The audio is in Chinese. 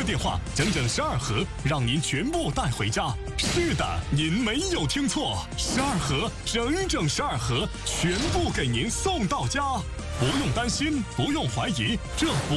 电话，整整12盒，让您全部带回家。是的，您没有听错，12盒，整整12盒，全部给您送到家。不用担心，不用怀疑，这不